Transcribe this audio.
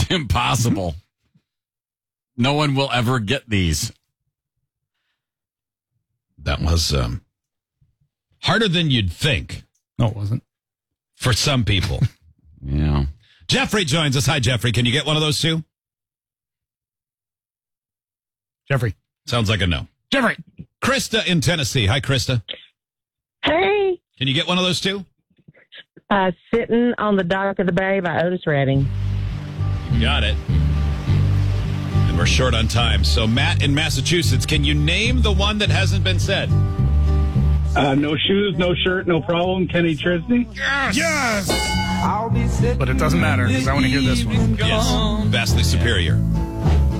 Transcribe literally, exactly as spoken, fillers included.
impossible. No one will ever get these. That was um, harder than you'd think. No, it wasn't. For some people. Yeah. Jeffrey joins us. Hi, Jeffrey. Can you get one of those two? Jeffrey. Sounds like a no. Jeffrey. Krista in Tennessee. Hi, Krista. Hey. Can you get one of those two? Uh, Sitting on the Dock of the Bay by Otis Redding. You got it. And we're short on time. So, Matt in Massachusetts, can you name the one that hasn't been said? Uh, no shoes, no shirt, no problem. Kenny Chesney. Yes! Yes! But it doesn't matter because I want to hear this one. Yes. Vastly superior.